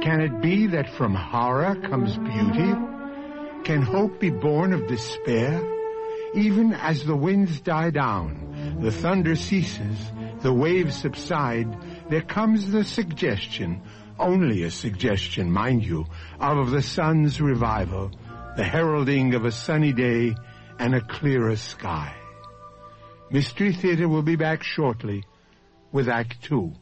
Can it be that from horror comes beauty? Can hope be born of despair? Even as the winds die down, the thunder ceases, the waves subside, there comes the suggestion, only a suggestion, mind you, of the sun's revival, the heralding of a sunny day and a clearer sky. Mystery Theater will be back shortly with Act Two.